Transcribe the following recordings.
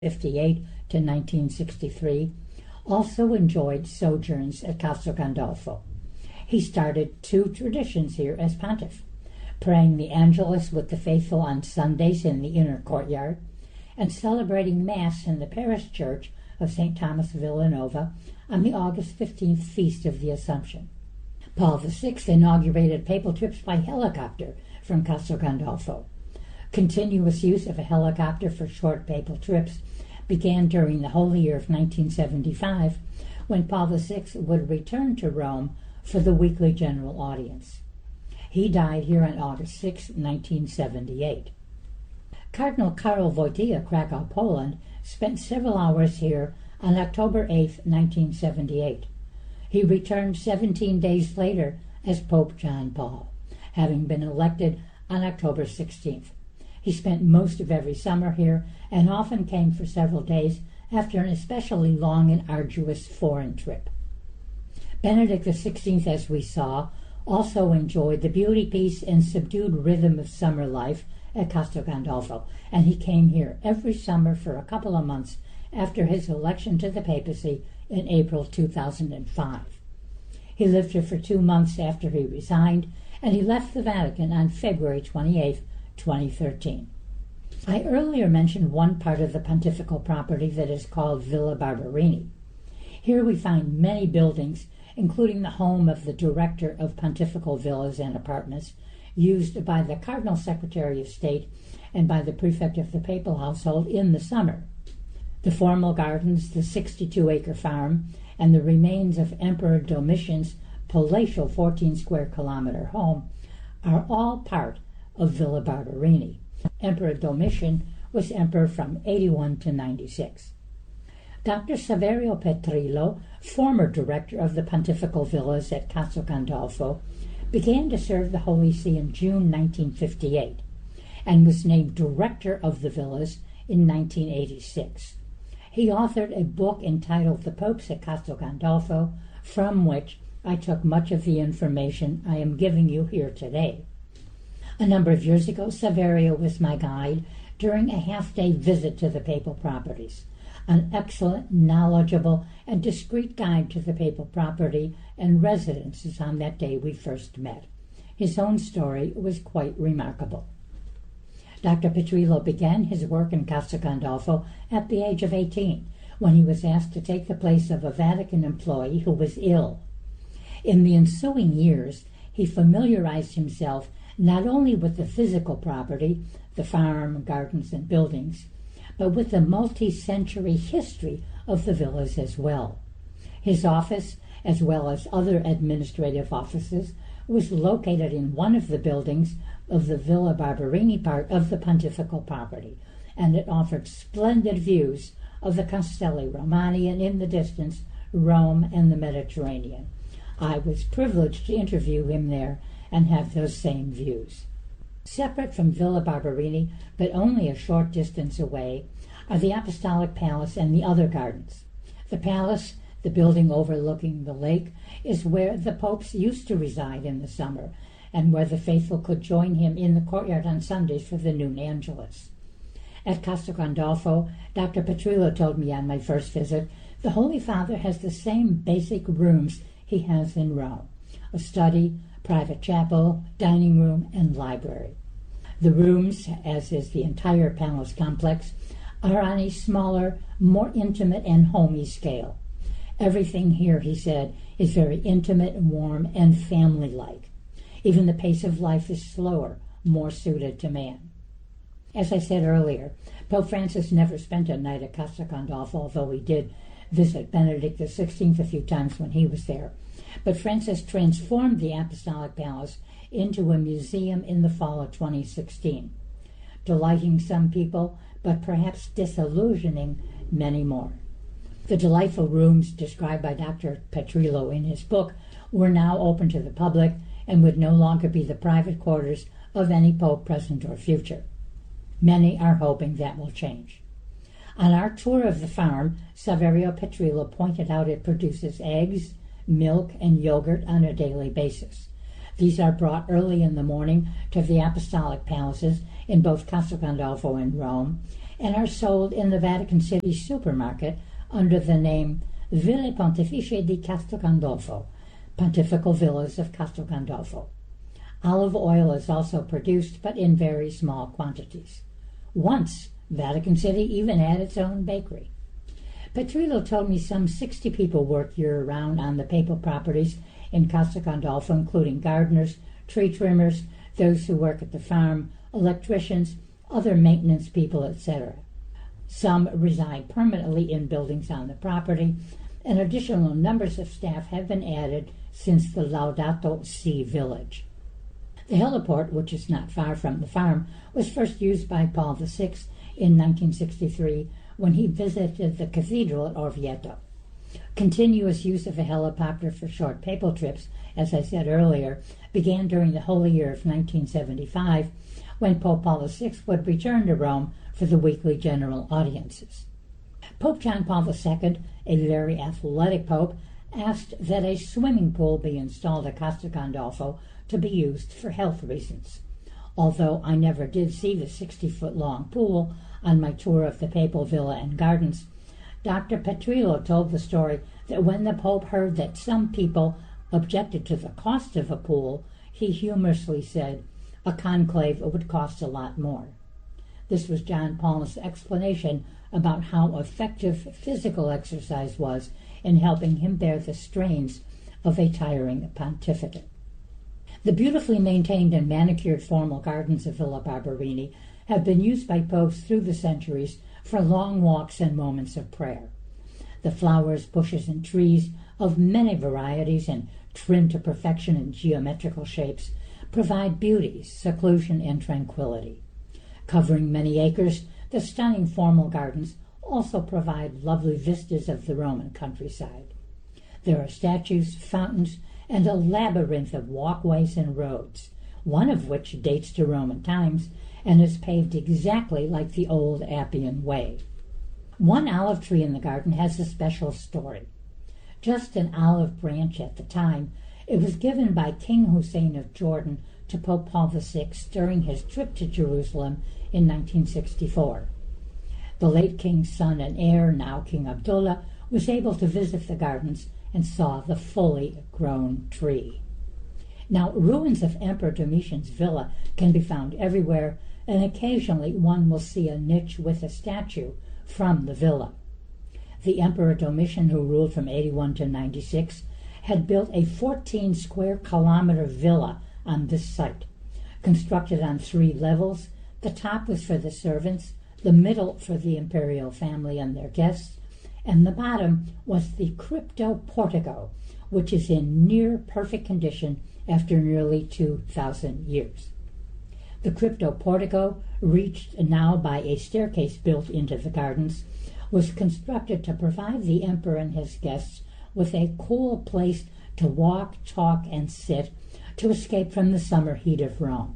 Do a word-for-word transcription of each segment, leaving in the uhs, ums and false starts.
fifty-eight to nineteen sixty-three, also enjoyed sojourns at Castel Gandolfo. He started two traditions here as pontiff, praying the Angelus with the faithful on Sundays in the inner courtyard, and celebrating Mass in the parish church of Saint Thomas Villanova on the August fifteenth feast of the Assumption. Paul the Sixth inaugurated papal trips by helicopter from Castel Gandolfo. Continuous use of a helicopter for short papal trips began during the Holy Year of nineteen seventy-five, when Paul the Sixth would return to Rome for the weekly general audience. He died here on August sixth, nineteen seventy-eight. Cardinal Karol Wojtyła, Krakow, Poland, spent several hours here on October eighth, nineteen seventy-eight. He returned seventeen days later as Pope John Paul, having been elected on October sixteenth. He spent most of every summer here and often came for several days after an especially long and arduous foreign trip. Benedict the Sixteenth, as we saw, also enjoyed the beauty, peace, and subdued rhythm of summer life at Castel Gandolfo, and he came here every summer for a couple of months after his election to the papacy in April two thousand five. He lived here for two months after he resigned, and he left the Vatican on February twenty-eighth, twenty thirteen. I earlier mentioned one part of the pontifical property that is called Villa Barberini. Here we find many buildings, including the home of the Director of Pontifical Villas and Apartments, used by the Cardinal Secretary of State and by the Prefect of the Papal Household in the summer. The formal gardens, the sixty-two acre farm, and the remains of Emperor Domitian's palatial fourteen square kilometer home are all part of Villa Barberini. Emperor Domitian was emperor from eighty-one to ninety-six. Doctor Saverio Petrillo, former director of the Pontifical Villas at Castel Gandolfo, began to serve the Holy See in June nineteen fifty-eight and was named director of the villas in nineteen eighty-six. He authored a book entitled The Popes at Castel Gandolfo, from which I took much of the information I am giving you here today. A number of years ago, Saverio was my guide during a half-day visit to the papal properties, an excellent, knowledgeable, and discreet guide to the papal property and residences on that day we first met. His own story was quite remarkable. Doctor Petrillo began his work in Castel Gandolfo at the age of eighteen, when he was asked to take the place of a Vatican employee who was ill. In the ensuing years, he familiarized himself not only with the physical property, the farm, gardens, and buildings, but with the multi-century history of the villas as well. His office, as well as other administrative offices, was located in one of the buildings of the Villa Barberini part of the pontifical property, and it offered splendid views of the Castelli Romani and, in the distance, Rome and the Mediterranean. I was privileged to interview him there and have those same views. Separate from Villa Barberini, but only a short distance away, are the Apostolic Palace and the other gardens. The palace, the building overlooking the lake, is where the popes used to reside in the summer, and where the faithful could join him in the courtyard on Sundays for the noon Angelus. At Castel Gandolfo, Doctor Petrillo told me on my first visit, the Holy Father has the same basic rooms he has in Rome: a study, private chapel, dining room, and library. The rooms, as is the entire palace complex, are on a smaller, more intimate and homey scale. Everything here, he said, is very intimate, warm, and family-like. Even the pace of life is slower, more suited to man. As I said earlier, Pope Francis never spent a night at Castel Gandolfo, although he did visit Benedict the Sixteenth a few times when he was there. But Francis transformed the Apostolic Palace into a museum in the fall of twenty sixteen, delighting some people, but perhaps disillusioning many more. The delightful rooms described by Doctor Petrillo in his book were now open to the public and would no longer be the private quarters of any pope, present or future. Many are hoping that will change. On our tour of the farm, Saverio Petrillo pointed out it produces eggs, milk, and yogurt on a daily basis. These are brought early in the morning to the apostolic palaces in both Castel Gandolfo and Rome, and are sold in the Vatican City supermarket under the name Ville Pontificie di Castel Gandolfo, Pontifical Villas of Castel Gandolfo. Olive oil is also produced, but in very small quantities. Once, Vatican City even had its own bakery. Petrillo told me some sixty people work year-round on the papal properties in Castel Gandolfo, including gardeners, tree trimmers, those who work at the farm, electricians, other maintenance people, et cetera. Some reside permanently in buildings on the property, and additional numbers of staff have been added since the Laudato Si village. The heliport, which is not far from the farm, was first used by Paul the Sixth in nineteen sixty-three when he visited the cathedral at Orvieto. Continuous use of a helicopter for short papal trips, as I said earlier, began during the Holy Year of nineteen seventy-five, when Pope Paul the Sixth would return to Rome for the weekly general audiences. Pope John Paul the Second, a very athletic pope, asked that a swimming pool be installed at Castel Gandolfo to be used for health reasons. Although I never did see the sixty-foot-long pool on my tour of the papal villa and gardens, Doctor Petrillo told the story that when the Pope heard that some people objected to the cost of a pool, he humorously said, "A conclave would cost a lot more." This was John Paul's explanation about how effective physical exercise was in helping him bear the strains of a tiring pontificate. The beautifully maintained and manicured formal gardens of Villa Barberini have been used by popes through the centuries for long walks and moments of prayer. The flowers, bushes, and trees of many varieties and trimmed to perfection in geometrical shapes provide beauty, seclusion, and tranquility. Covering many acres, the stunning formal gardens also provide lovely vistas of the Roman countryside. There are statues, fountains, and a labyrinth of walkways and roads, one of which dates to Roman times and is paved exactly like the old Appian Way. One olive tree in the garden has a special story. Just an olive branch at the time, it was given by King Hussein of Jordan to Pope Paul the Sixth during his trip to Jerusalem in nineteen sixty-four. The late king's son and heir, now King Abdullah, was able to visit the gardens and saw the fully grown tree. Now, ruins of Emperor Domitian's villa can be found everywhere, and occasionally one will see a niche with a statue from the villa. The Emperor Domitian, who ruled from eighty-one to ninety-six, had built a fourteen square kilometer villa on this site. Constructed on three levels, the top was for the servants, the middle for the imperial family and their guests, and the bottom was the crypto portico, which is in near perfect condition after nearly two thousand years. The crypto portico, reached now by a staircase built into the gardens, was constructed to provide the emperor and his guests with a cool place to walk, talk, and sit to escape from the summer heat of Rome.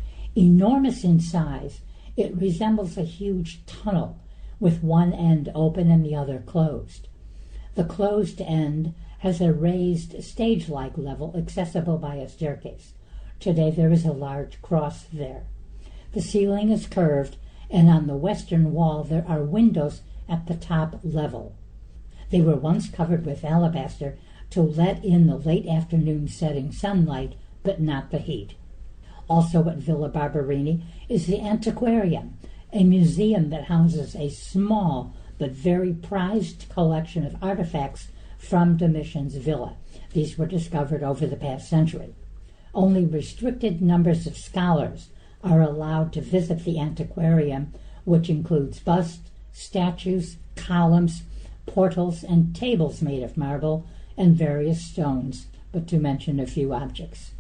Enormous in size, it resembles a huge tunnel, with one end open and the other closed. The closed end has a raised stage-like level accessible by a staircase. Today there is a large cross there. The ceiling is curved, and on the western wall there are windows at the top level. They were once covered with alabaster to let in the late afternoon setting sunlight, but not the heat. Also at Villa Barberini is the Antiquarium, a museum that houses a small but very prized collection of artifacts from Domitian's villa. These were discovered over the past century. Only restricted numbers of scholars are allowed to visit the antiquarium, which includes busts, statues, columns, portals, and tables made of marble and various stones, but to mention a few objects.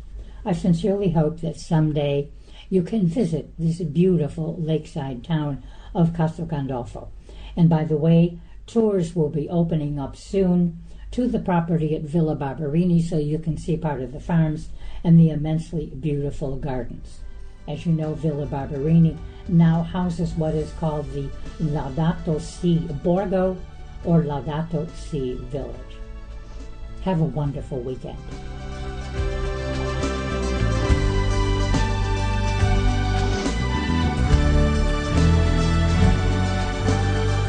I sincerely hope that someday you can visit this beautiful lakeside town of Castel Gandolfo. And by the way, tours will be opening up soon to the property at Villa Barberini, so you can see part of the farms and the immensely beautiful gardens. As you know, Villa Barberini now houses what is called the Laudato Si Borgo, or Laudato Si Village. Have a wonderful weekend.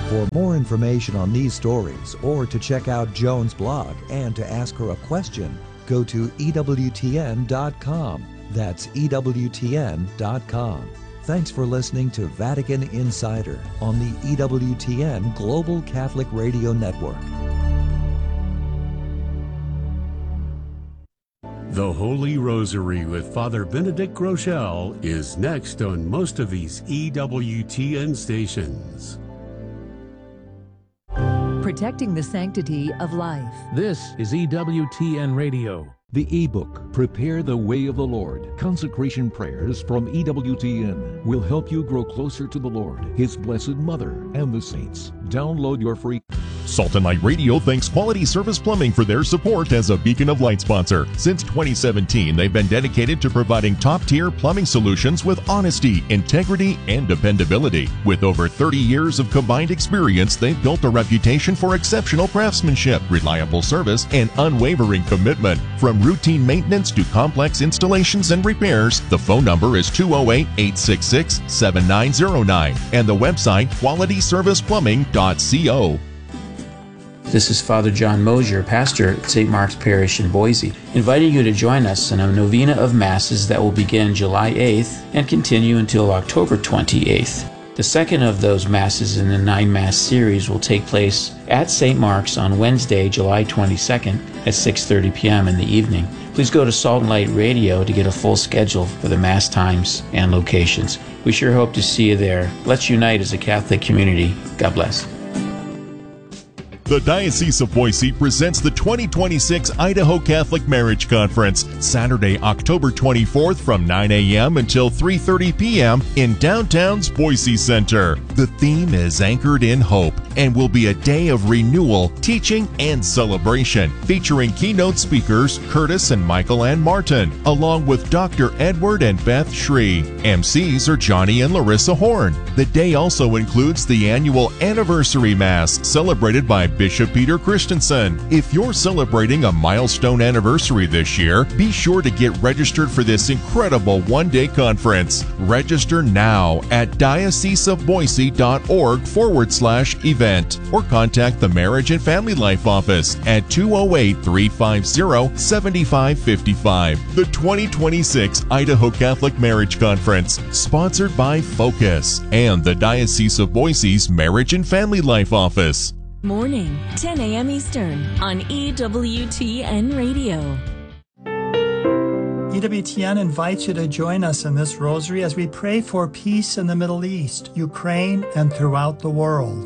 For more information on these stories or to check out Joan's blog and to ask her a question, go to E W T N dot com. That's E W T N dot com. Thanks for listening to Vatican Insider on the E W T N Global Catholic Radio Network. The Holy Rosary with Father Benedict Groeschel is next on most of these E W T N stations. Protecting the sanctity of life. This is E W T N Radio. The ebook, Prepare the Way of the Lord, Consecration Prayers from E W T N, will help you grow closer to the Lord, His Blessed Mother, and the saints. Download your free... Salt and Light Radio thanks Quality Service Plumbing for their support as a Beacon of Light sponsor. Since twenty seventeen, they've been dedicated to providing top-tier plumbing solutions with honesty, integrity, and dependability. With over thirty years of combined experience, they've built a reputation for exceptional craftsmanship, reliable service, and unwavering commitment. From routine maintenance to complex installations and repairs, the phone number is two oh eight, eight six six, seven nine oh nine and the website quality service plumbing dot co. This is Father John Mosier, pastor at Saint Mark's Parish in Boise, inviting you to join us in a novena of Masses that will begin July eighth and continue until October twenty-eighth. The second of those Masses in the nine-Mass series will take place at Saint Mark's on Wednesday, July twenty-second at six thirty p.m. in the evening. Please go to Salt and Light Radio to get a full schedule for the Mass times and locations. We sure hope to see you there. Let's unite as a Catholic community. God bless. The Diocese of Boise presents the twenty twenty-six Idaho Catholic Marriage Conference, Saturday, October twenty-fourth from nine a.m. until three thirty p.m. in downtown's Boise Center. The theme is Anchored in Hope and will be a day of renewal, teaching, and celebration, featuring keynote speakers Curtis and Michael Ann Martin, along with Doctor Edward and Beth Shree. M Cs are Johnny and Larissa Horn. The day also includes the annual Anniversary Mass, celebrated by Bishop Peter Christensen. If you're celebrating a milestone anniversary this year, be sure to get registered for this incredible one-day conference. Register now at dioceseofboise.org forward slash event or contact the Marriage and Family Life Office at two oh eight, three five oh, seven five five five. The twenty twenty-six Idaho Catholic Marriage Conference, sponsored by Focus and the Diocese of Boise's Marriage and Family Life Office. Morning, ten a.m. Eastern on E W T N Radio. E W T N invites you to join us in this rosary as we pray for peace in the Middle East, Ukraine, and throughout the world.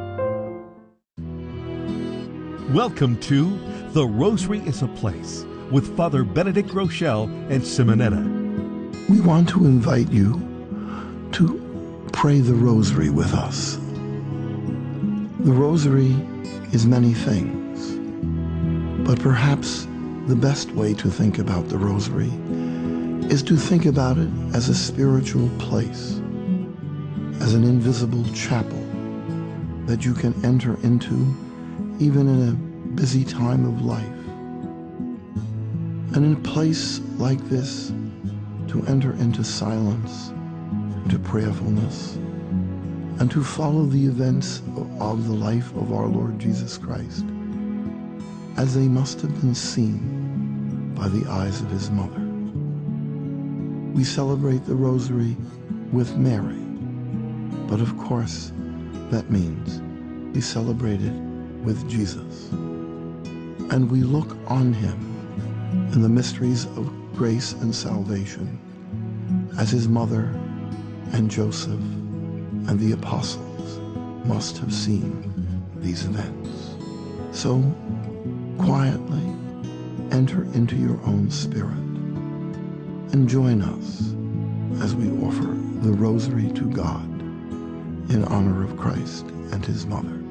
Welcome to The Rosary is a Place with Father Benedict Groeschel and Simonetta. We want to invite you to pray the rosary with us. The rosary is many things, but perhaps the best way to think about the rosary is to think about it as a spiritual place, as an invisible chapel that you can enter into even in a busy time of life. And in a place like this, to enter into silence, into prayerfulness, and to follow the events of the life of our Lord Jesus Christ as they must have been seen by the eyes of his mother. We celebrate the rosary with Mary, but of course that means we celebrate it with Jesus. And we look on him in the mysteries of grace and salvation as his mother and Joseph and the apostles must have seen these events. So, quietly enter into your own spirit and join us as we offer the rosary to God in honor of Christ and his mother.